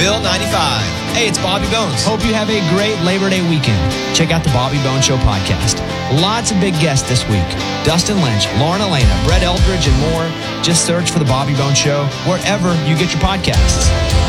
Bill 95. Hey, it's Bobby Bones. Hope you have a great Labor Day weekend. Check out the Bobby Bones Show podcast. Lots of big guests this week. Dustin Lynch, Lauren Elena, Brett Eldridge, and more. Just search for the Bobby Bones Show wherever you get your podcasts.